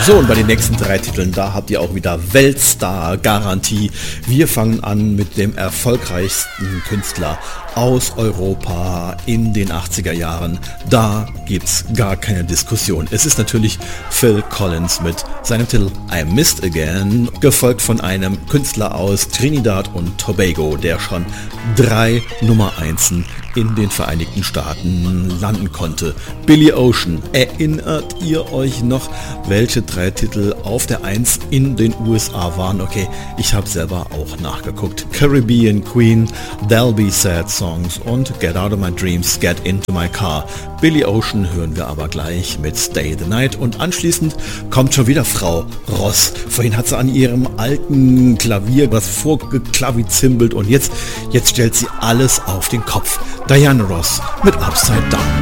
So, und bei den nächsten 3 Titeln, da habt ihr auch wieder Weltstar-Garantie. Wir fangen an mit dem erfolgreichsten Künstler aus Europa in den 80er Jahren. Da gibt's gar keine Diskussion. Es ist natürlich Phil Collins mit seinem Titel I Missed Again, gefolgt von einem Künstler aus Trinidad und Tobago, der schon 3 Nummer 1 in den Vereinigten Staaten landen konnte. Billy Ocean. Erinnert ihr euch noch, welche 3 Titel auf der 1 in den USA waren? Okay, ich habe selber auch nachgeguckt. Caribbean Queen, There'll Be Sad Songs und Get Out of My Dreams, Get Into My Car. Billy Ocean hören wir aber gleich mit Stay the Night und anschließend kommt schon wieder Frau Ross. Vorhin hat sie an ihrem alten Klavier was vorgeklavizimbelt und jetzt stellt sie alles auf den Kopf. Diana Ross mit Upside Down.